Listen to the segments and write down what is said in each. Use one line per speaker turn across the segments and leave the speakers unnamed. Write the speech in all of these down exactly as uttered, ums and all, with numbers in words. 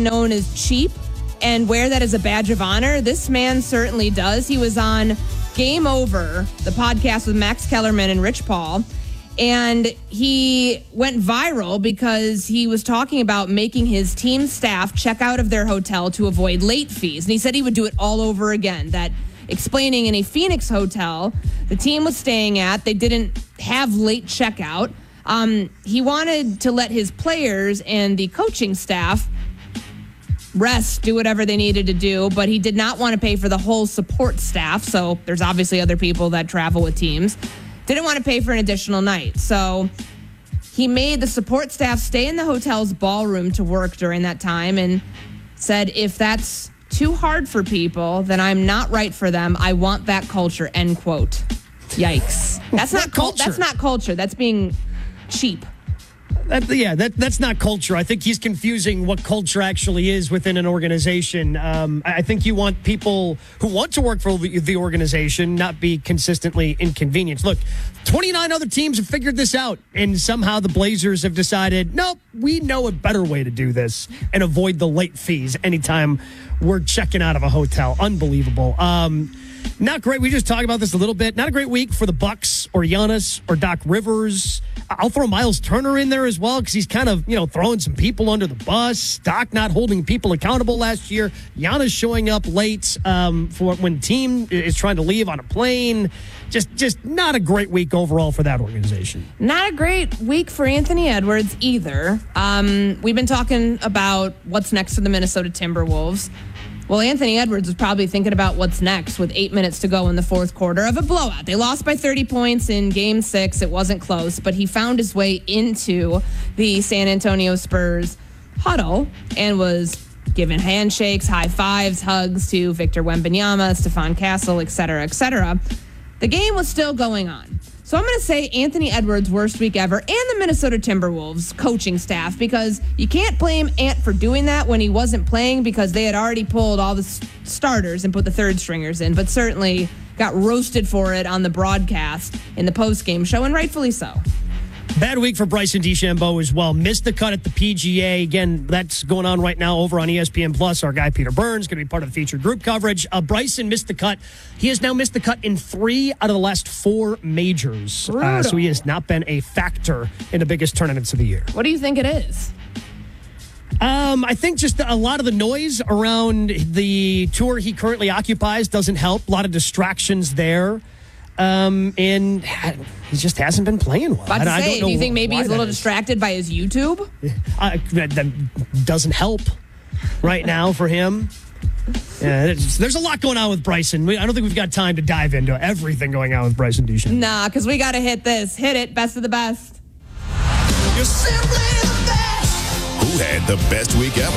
known as cheap and wear that as a badge of honor. This man certainly does. He was on Game Over, the podcast with Max Kellerman and Rich Paul, and he went viral because he was talking about making his team staff check out of their hotel to avoid late fees. And he said he would do it all over again. That explaining in a Phoenix hotel the team was staying at, they didn't have late checkout. Um, he wanted to let his players and the coaching staff rest, do whatever they needed to do, but he did not want to pay for the whole support staff. So there's obviously other people that travel with teams. Didn't want to pay for an additional night. So he made the support staff stay in the hotel's ballroom to work during that time and said, if that's too hard for people, then I'm not right for them. I want that culture, end quote. Yikes. That's not culture. That's not culture. That's being cheap.
That, yeah, that that's not culture. I think he's confusing what culture actually is within an organization. Um, I think you want people who want to work for the, the organization not be consistently inconvenienced. Look, twenty-nine other teams have figured this out, and somehow the Blazers have decided, nope, we know a better way to do this and avoid the late fees anytime we're checking out of a hotel. Unbelievable. Um, not great. We just talked about this a little bit. Not a great week for the Bucks or Giannis or Doc Rivers. I'll throw Miles Turner in there as well because he's kind of, you know, throwing some people under the bus. Doc not holding people accountable last year. Giannis showing up late um, for when team is trying to leave on a plane. Just, just not a great week overall for that organization.
Not a great week for Anthony Edwards either. Um, we've been talking about what's next for the Minnesota Timberwolves. Well, Anthony Edwards was probably thinking about what's next with eight minutes to go in the fourth quarter of a blowout. They lost by thirty points in game six. It wasn't close, but he found his way into the San Antonio Spurs huddle and was giving handshakes, high fives, hugs to Victor Wembanyama, Stephon Castle, et cetera, et cetera. The game was still going on. So I'm going to say Anthony Edwards' worst week ever and the Minnesota Timberwolves coaching staff, because you can't blame Ant for doing that when he wasn't playing because they had already pulled all the starters and put the third stringers in, but certainly got roasted for it on the broadcast in the postgame show, and rightfully so.
Bad week for Bryson DeChambeau as well. Missed the cut at the P G A. Again, that's going on right now over on E S P N Plus. Our guy Peter Burns going to be part of the featured group coverage. Uh, Bryson missed the cut. He has now missed the cut in three out of the last four majors. Uh, so he has not been a factor in the biggest tournaments of the year.
What do you think it is?
Um, I think just a lot of the noise around the tour he currently occupies doesn't help. A lot of distractions there. Um, and he just hasn't been playing well.
About to
I,
say,
I don't know
do you think maybe he's a little
is.
distracted by his YouTube?
Uh, that doesn't help right now for him. Yeah, there's a lot going on with Bryson. I don't think we've got time to dive into everything going on with Bryson DeChambeau.
Nah, because we got to hit this. Hit it. Best of the best.
You're simply the best. Who had the best week ever?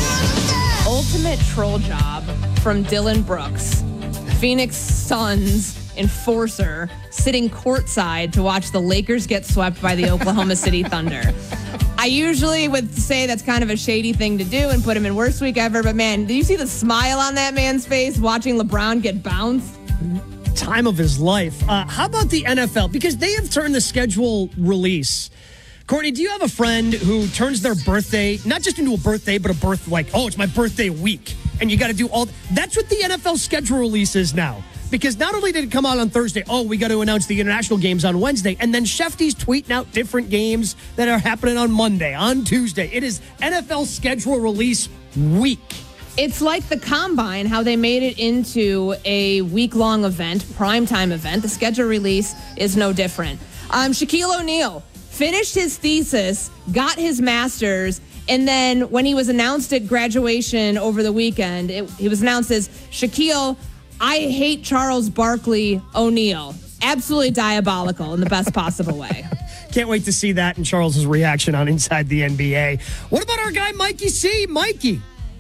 Ultimate troll job from Dylan Brooks. Phoenix Suns enforcer sitting courtside to watch the Lakers get swept by the Oklahoma City Thunder. I usually would say that's kind of a shady thing to do and put him in worst week ever, but man, do you see the smile on that man's face watching LeBron get bounced?
Time of his life. Uh, how about the N F L? Because they have turned the schedule release. Courtney, do you have a friend who turns their birthday, not just into a birthday, but a birth like, oh, it's my birthday week, and you got to do all... That's what the N F L schedule release is now. Because not only did it come out on Thursday, oh, we got to announce the international games on Wednesday, and then Shefty's tweeting out different games that are happening on Monday, on Tuesday. It is N F L schedule release week.
It's like the Combine, how they made it into a week-long event, primetime event. The schedule release is no different. Um, Shaquille O'Neal finished his thesis, got his master's, and then when he was announced at graduation over the weekend, it, he was announced as Shaquille, I hate Charles Barkley O'Neal. Absolutely diabolical in the best possible way.
Can't wait to see that and Charles's reaction on Inside the N B A. What about our guy Mikey C? Mikey,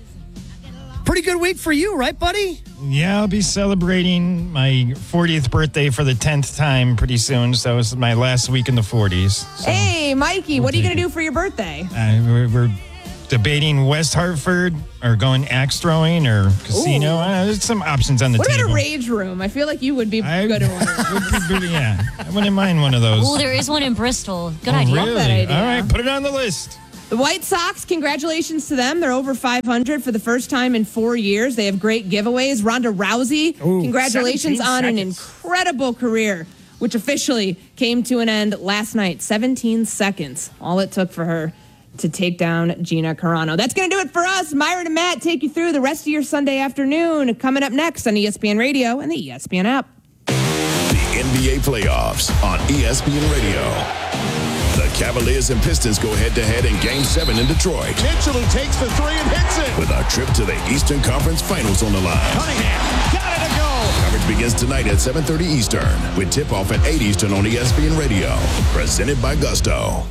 pretty good week for you, right, buddy?
Yeah, I'll be celebrating my fortieth birthday for the tenth time pretty soon. So it's my last week in the forties. So
hey, Mikey, what are you going to do for your birthday?
Uh, we're, we're debating West Hartford or going axe throwing or casino. Uh, there's some options on the
what
table.
What about a rage room? I feel like you would be
I,
good at one.
would be, yeah, I wouldn't mind one of those.
Oh, there is one in Bristol. Good
oh,
idea.
Really?
Love that idea.
All right, put it on the list.
The White Sox, congratulations to them. They're over five hundred for the first time in four years. They have great giveaways. Ronda Rousey,
Ooh,
congratulations on an
seconds.
incredible career, which officially came to an end last night. seventeen seconds, all it took for her to take down Gina Carano. That's going to do it for us. Myron and Matt take you through the rest of your Sunday afternoon. Coming up next on E S P N Radio and the E S P N app.
The N B A playoffs on E S P N Radio. The Cavaliers and Pistons go head-to-head in Game seven in Detroit.
Mitchell, who takes the three and hits it.
With a trip to the Eastern Conference Finals on the line.
Cunningham, got it to go.
Coverage begins tonight at seven thirty Eastern, with tip-off at eight Eastern on E S P N Radio. Presented by Gusto.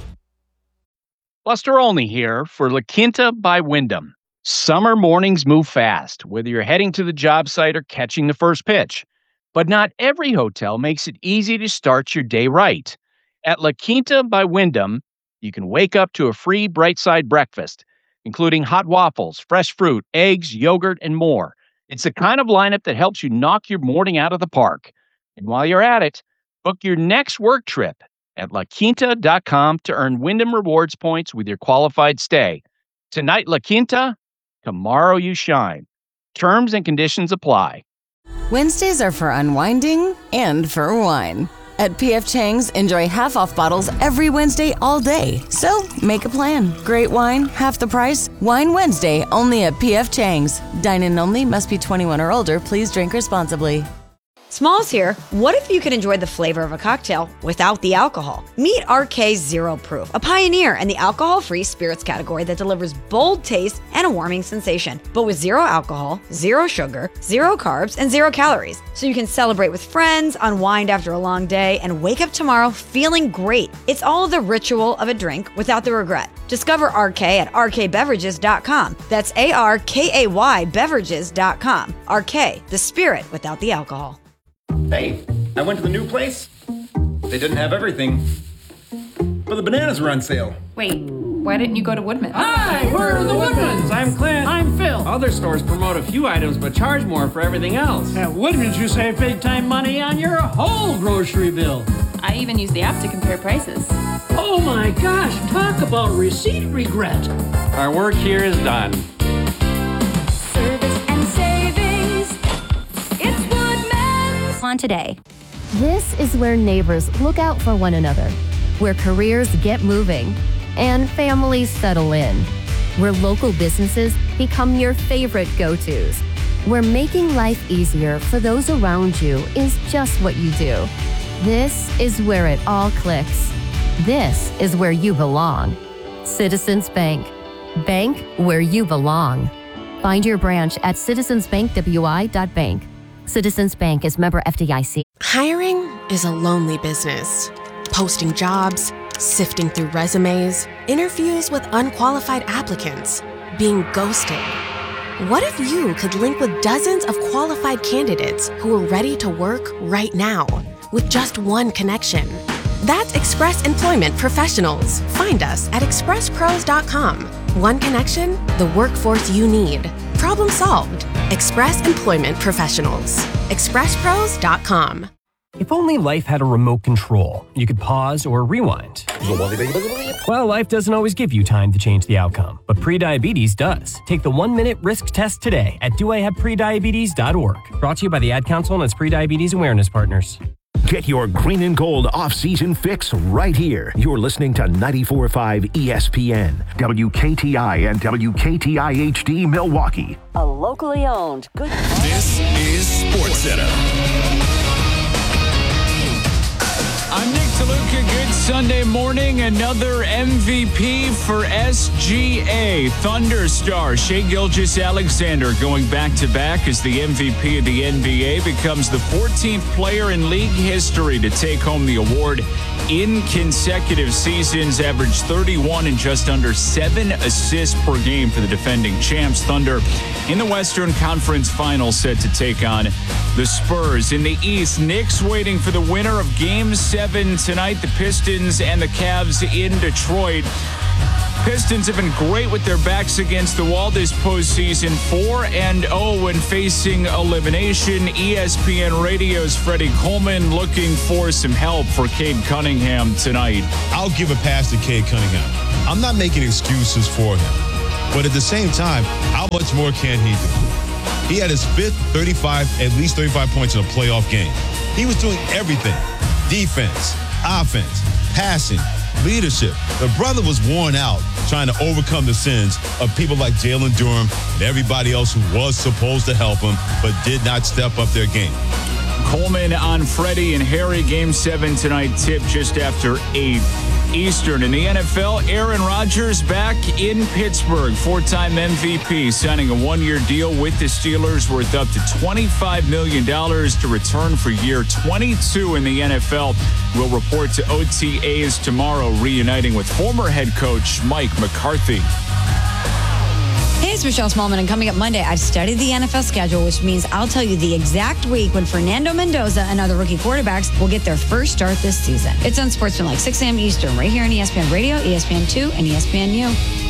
Buster Olney here for La Quinta by Wyndham. Summer mornings move fast, whether you're heading to the job site or catching the first pitch. But not every hotel makes it easy to start your day right. At La Quinta by Wyndham, you can wake up to a free Bright Side breakfast, including hot waffles, fresh fruit, eggs, yogurt, and more. It's the kind of lineup that helps you knock your morning out of the park. And while you're at it, book your next work trip at la quinta dot com to earn Wyndham Rewards points with your qualified stay. Tonight, La Quinta, tomorrow you shine. Terms and conditions apply.
Wednesdays are for unwinding and for wine. At P F Chang's, enjoy half-off bottles every Wednesday all day. So, make a plan. Great wine, half the price. Wine Wednesday, only at P F Chang's. Dine-in only, must be twenty-one or older. Please drink responsibly.
Smalls here. What if you could enjoy the flavor of a cocktail without the alcohol? Meet R K Zero Proof, a pioneer in the alcohol-free spirits category that delivers bold taste and a warming sensation, but with zero alcohol, zero sugar, zero carbs, and zero calories. So you can celebrate with friends, unwind after a long day, and wake up tomorrow feeling great. It's all the ritual of a drink without the regret. Discover R K at r k beverages dot com. That's A R K A Y beverages dot com. R K, the spirit without the alcohol.
Hey, I went to the new place. They didn't have everything, but the bananas were on sale.
Wait, why didn't you go to Woodman's?
Hi, we're the Woodmans. I'm Clint. I'm Phil. Other stores promote a few items but charge more for everything else. At Woodmans, you save big time money on your whole grocery bill.
I even use the app to compare prices.
Oh my gosh, talk about receipt regret. Our work here is done.
Service and savings. It's Woodman's. On today.
This is where neighbors look out for one another, where careers get moving, and families settle in, where local businesses become your favorite go-tos, where making life easier for those around you is just what you do. This is where it all clicks. This is where you belong. Citizens Bank. Bank where you belong. Find your branch at citizens bank w i dot bank. Citizens Bank is member F D I C.
Hiring is a lonely business. Posting jobs, sifting through resumes, interviews with unqualified applicants, being ghosted. What if you could link with dozens of qualified candidates who are ready to work right now with just one connection? That's Express Employment Professionals. Find us at express pros dot com. One connection, the workforce you need. Problem solved. Express Employment Professionals. express pros dot com.
If only life had a remote control, you could pause or rewind. Well, life doesn't always give you time to change the outcome, but prediabetes does. Take the one-minute risk test today at do I have prediabetes dot org. Brought to you by the Ad Council and its prediabetes awareness partners.
Get your green and gold off-season fix right here. You're listening to ninety-four point five E S P N, W K T I and W K T I H D Milwaukee.
A locally owned good.
This is SportsCenter.
I'm Nick DeLuca. Good Sunday morning. Another M V P for S G A. Thunder star Shai Gilgeous-Alexander going back-to-back as the M V P of the N B A, becomes the fourteenth player in league history to take home the award in consecutive seasons. Averaged thirty-one and just under seven assists per game for the defending champs. Thunder in the Western Conference Finals, set to take on the Spurs. In the East, Knicks waiting for the winner of Game seven tonight. The Pistons and the Cavs in Detroit. Pistons have been great with their backs against the wall this postseason, four and oh when facing elimination. E S P N Radio's Freddie Coleman looking for some help for Cade Cunningham tonight.
I'll give a pass to Cade Cunningham. I'm not making excuses for him, but at the same time, how much more can he do? He had his fifth thirty-five, at least thirty-five points in a playoff game. He was doing everything: defense, offense, passing, leadership. The brother was worn out trying to overcome the sins of people like Jalen Durham and everybody else who was supposed to help him but did not step up their game.
Coleman on Freddie and Harry. Game seven tonight, tip just after eight Eastern. In the N F L, Aaron Rodgers back in Pittsburgh. Four-time M V P signing a one-year deal with the Steelers worth up to twenty-five million dollars to return for year twenty-two in the N F L. Will report to O T As tomorrow, reuniting with former head coach Mike McCarthy.
Hey, it's Michelle Smallman, and coming up Monday, I've studied the N F L schedule, which means I'll tell you the exact week when Fernando Mendoza and other rookie quarterbacks will get their first start this season. It's on Sportsman like six a.m. Eastern, right here on E S P N Radio, E S P N two, and E S P N U.